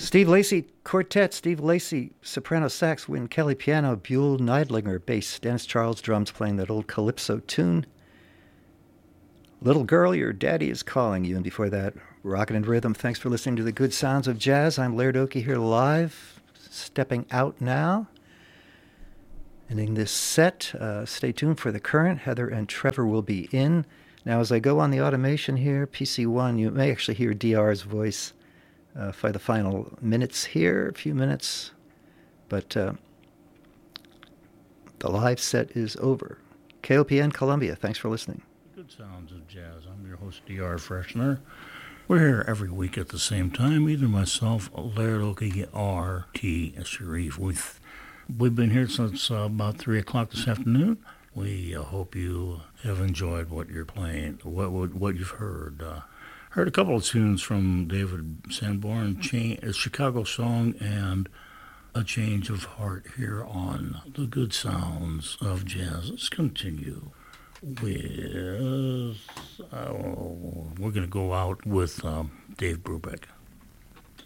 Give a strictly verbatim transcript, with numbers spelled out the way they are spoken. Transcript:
Steve Lacy Quartet, Steve Lacy soprano sax, Wynn Kelly piano, Buell Neidlinger bass, Dennis Charles drums playing that old calypso tune. Little Girl, Your Daddy Is Calling You, and before that, Rockin' and Rhythm. Thanks for listening to the good sounds of jazz. I'm Laird Oakey here live, stepping out now. Ending this set, uh, stay tuned for the current. Heather and Trevor will be in. Now, as I go on the automation here, P C one, you may actually hear D R's voice uh, for the final minutes here, a few minutes. But uh, the live set is over. K O P N Columbia, thanks for listening. Good sounds of jazz. I'm your host, D R Freshner. We're here every week at the same time. Either myself, Laird Oakey, R T Sharif. We've, we've been here since uh, about three o'clock this afternoon. We uh, hope you have enjoyed what you're playing, what what, what you've heard. Uh, heard a couple of tunes from David Sanborn, Cha- a Chicago Song, and A Change of Heart here on The Good Sounds of Jazz. Let's continue with, uh, we're going to go out with um, Dave Brubeck.